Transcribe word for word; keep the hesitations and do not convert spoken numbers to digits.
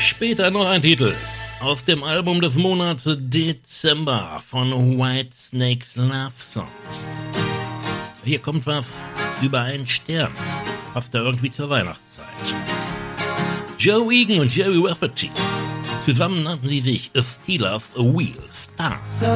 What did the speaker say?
Später noch ein Titel aus dem Album des Monats Dezember von Whitesnake's Love Songs. Hier kommt was über einen Stern, passt da irgendwie zur Weihnachtszeit. Joe Egan und Jerry Rafferty, zusammen nannten sie sich A Steelers A Wheel Star. So